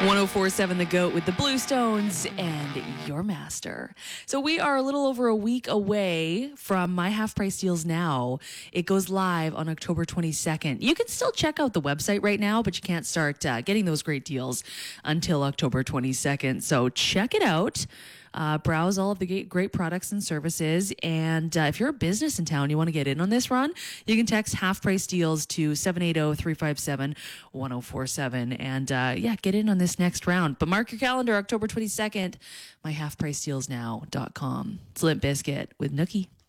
1047 The Goat with the Bluestones and your master. So we are a little over a week away from My Half Price Deals Now. It goes live on October 22nd. You can still check out the website right now, but you can't start getting those great deals until October 22nd. So check it out. Browse all of the great products and services. And if you're a business in town, you want to get in on this run, you can text half price deals to 780-357-1047 and get in on this next round. But mark your calendar, October 22nd, myhalfpricedealsnow.com. It's Limp Bizkit with Nookie.